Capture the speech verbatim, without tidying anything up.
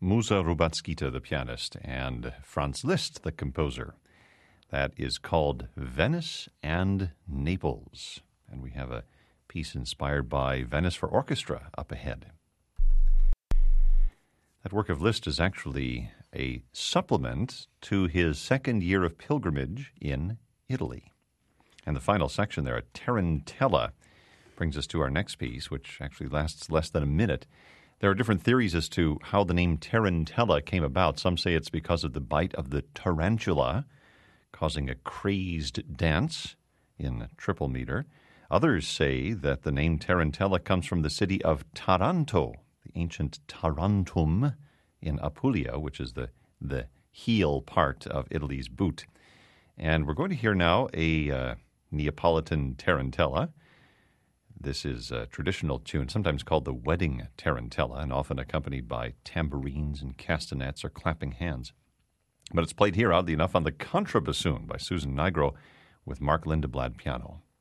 Musa Rubatskita, the pianist, and Franz Liszt, the composer. That is called Venice and Naples. And we have a piece inspired by Venice for Orchestra up ahead. That work of Liszt is actually a supplement to his second year of pilgrimage in Italy. And the final section there, at Tarantella, brings us to our next piece, which actually lasts less than a minute. There are different theories as to how the name Tarantella came about. Some say it's because of the bite of the tarantula, causing a crazed dance in triple meter. Others say that the name Tarantella comes from the city of Taranto, the ancient Tarantum in Apulia, which is the, the heel part of Italy's boot. And we're going to hear now a uh, Neapolitan tarantella. This is a traditional tune, sometimes called the wedding tarantella, and often accompanied by tambourines and castanets or clapping hands. But it's played here, oddly enough, on the contrabassoon by Susan Nigro with Mark Lindeblad piano.